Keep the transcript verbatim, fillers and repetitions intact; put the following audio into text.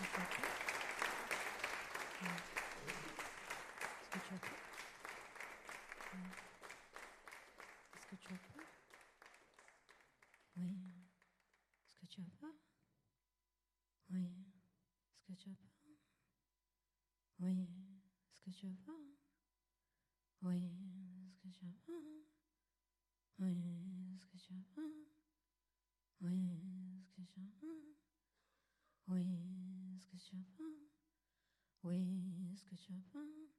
Est-ce que tu as peur? Oui. Est-ce que tu as peur? Oui. Est-ce que tu as peur? Oui. Est-ce que tu as peur? Oui. Est-ce que tu as peur? Oui. Est-ce que tu as peur? Oui. Est-ce que tu as peur? Oui. Est-ce que tu as peur? Oui. Est-ce que tu as peur?